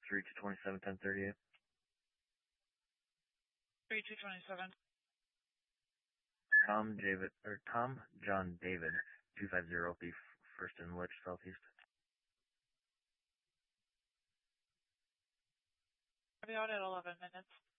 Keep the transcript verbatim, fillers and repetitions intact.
three two twenty-seven, ten thirty-eight. three two twenty-seven. Tom David, or Tom John David, two five zero B, First and Lich, Southeast. I'll be out at eleven minutes.